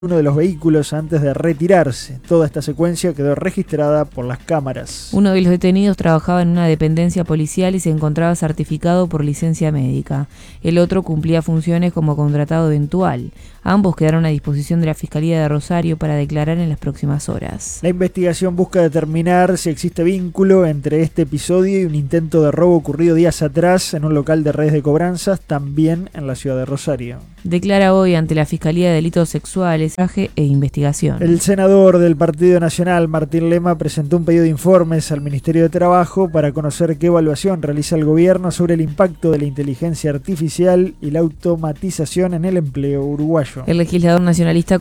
uno de los vehículos antes de retirarse. Toda esta secuencia quedó registrada por las cámaras. Uno de los detenidos trabajaba en una dependencia policial y se encontraba certificado por licencia médica. El otro cumplía funciones como contratado eventual. Ambos quedaron a disposición de la Fiscalía de Rosario para declarar en las próximas horas. La investigación busca determinar si existe vínculo entre este episodio y un intento de robo ocurrido días atrás en un local de redes de cobranzas, también en la ciudad de Rosario. Declara hoy ante la Fiscalía de Delitos Sexuales, e Investigación. El senador del Partido Nacional, Martín Lema, presentó un pedido de informes al Ministerio de Trabajo para conocer qué evaluación realiza el gobierno sobre el impacto de la inteligencia artificial y la automatización en el empleo uruguayo. El legislador nacionalista